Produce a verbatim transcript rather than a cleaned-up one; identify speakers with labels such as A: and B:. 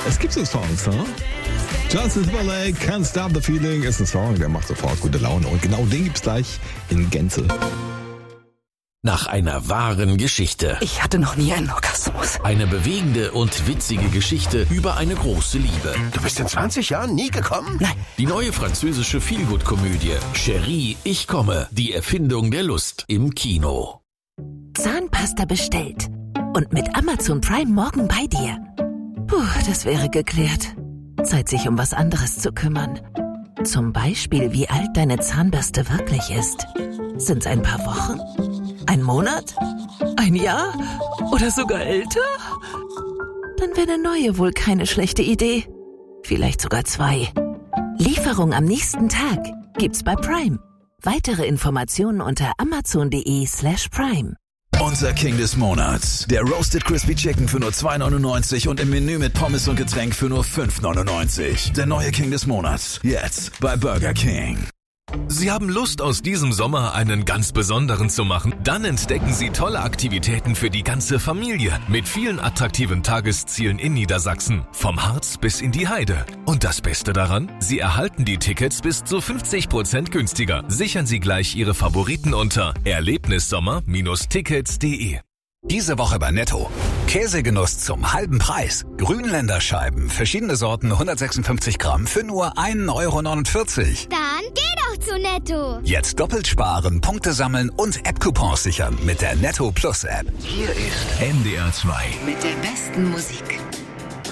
A: Es gibt so Songs, ne? Justin Timberlake, Can't Stop the Feeling ist ein Song, der macht sofort gute Laune. Und genau den gibt's gleich in Gänze.
B: Nach einer wahren Geschichte.
C: Ich hatte noch nie einen Orgasmus.
B: Eine bewegende und witzige Geschichte über eine große Liebe.
D: Du bist in zwanzig Jahren nie gekommen?
C: Nein.
B: Die neue französische Feelgood-Komödie Chérie, ich komme. Die Erfindung der Lust im Kino.
E: Zahnpasta bestellt. Und mit Amazon Prime morgen bei dir. Puh, das wäre geklärt. Zeit, sich um was anderes zu kümmern. Zum Beispiel, wie alt deine Zahnbürste wirklich ist. Sind's ein paar Wochen? Ein Monat? Ein Jahr? Oder sogar älter? Dann wäre eine neue wohl keine schlechte Idee. Vielleicht sogar zwei. Lieferung am nächsten Tag gibt's bei Prime. Weitere Informationen unter amazon.de slash Prime.
F: Unser King des Monats. Der Roasted Crispy Chicken für nur zwei neunundneunzig und im Menü mit Pommes und Getränk für nur fünf neunundneunzig. Der neue King des Monats. Jetzt bei Burger King.
G: Sie haben Lust, aus diesem Sommer einen ganz besonderen zu machen? Dann entdecken Sie tolle Aktivitäten für die ganze Familie mit vielen attraktiven Tageszielen in Niedersachsen, vom Harz bis in die Heide. Und das Beste daran? Sie erhalten die Tickets bis zu fünfzig Prozent günstiger. Sichern Sie gleich Ihre Favoriten unter erlebnissommer Bindestrich tickets punkt de.
H: Diese Woche bei Netto. Käsegenuss zum halben Preis. Grünländer Scheiben, verschiedene Sorten, hundertsechsundfünfzig Gramm für nur ein Euro neunundvierzig.
I: Dann geh doch zu Netto.
H: Jetzt doppelt sparen, Punkte sammeln und App-Coupons sichern mit der Netto Plus App.
F: Hier ist N D R zwei.
E: Mit der besten Musik.